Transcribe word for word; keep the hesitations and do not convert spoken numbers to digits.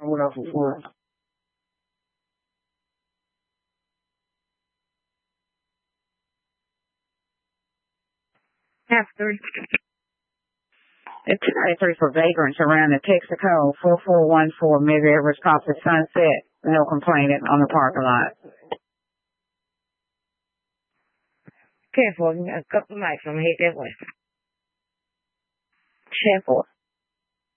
what else was work. Half three. It's three for vagrants around the Texaco, four four one four Mid River stop at Sunset. No complaining on the parking lot. Careful, a couple of mics. I'm going to hit that way. Careful.